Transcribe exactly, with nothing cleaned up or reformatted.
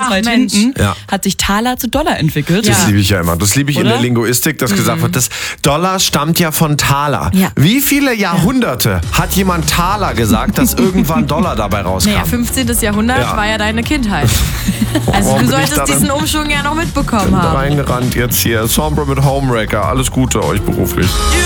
Ach, weit Mensch. hinten, Ja. hat sich Taler zu Dollar entwickelt. Das Ja. liebe ich ja immer. Das liebe ich in Oder? der Linguistik, dass gesagt wird, das Dollar stammt ja von Taler. Ja. Wie viele Jahrhunderte hat jemand Taler gesagt, dass irgendwann Dollar dabei rauskam? Naja, fünfzehntes Jahrhundert Ja. war ja deine Kindheit. Also Warum du bin ich solltest da denn- diesen Umschwung ja noch mitbekommen haben. Reingerannt jetzt hier. Sombra mit Homewrecker. Alles Gute euch beruflich. You